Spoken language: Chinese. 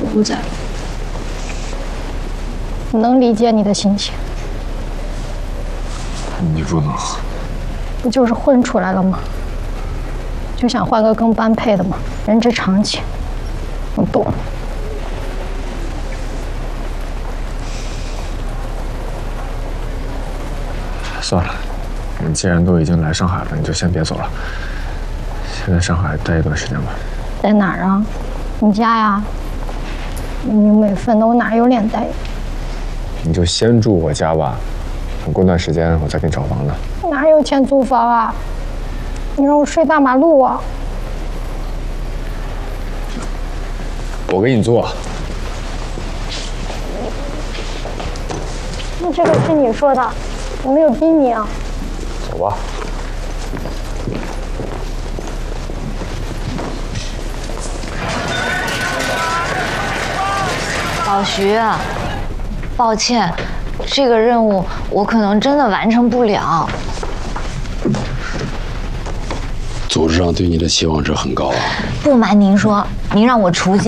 我不在了。我能理解你的心情。 你不能。 不就是混出来了吗？就想换个更般配的嘛，人之常情。我懂。 算了，你既然都已经来上海了，你就先别走了，先在上海待一段时间吧。 在哪儿啊？你家呀？你没分的，我哪有脸待？ 你就先住我家吧，等过段时间我再给你找房子。 哪有钱租房啊？你让我睡大马路啊？ 我给你做。 那这个是你说的，我没有逼你啊。 走吧。 老徐，抱歉，这个任务我可能真的完成不了。 组织上对你的期望值很高啊。 不瞒您说，您让我出镜。